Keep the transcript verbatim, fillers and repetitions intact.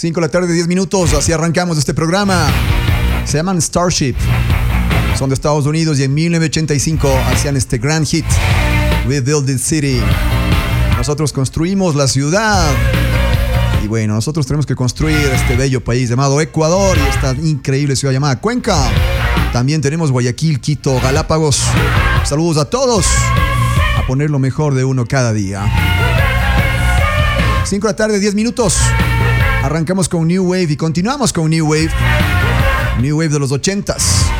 cinco de la tarde, diez minutos. Así arrancamos este programa. Se llaman Starship. Son de Estados Unidos y en mil novecientos ochenta y cinco hacían este gran hit, We Built This City. Nosotros construimos la ciudad. Y bueno, nosotros tenemos que construir este bello país llamado Ecuador y esta increíble ciudad llamada Cuenca. También tenemos Guayaquil, Quito, Galápagos. Saludos a todos. A poner lo mejor de uno cada día. cinco de la tarde, diez minutos. Arrancamos con New Wave y continuamos con New Wave. New Wave de los ochentas.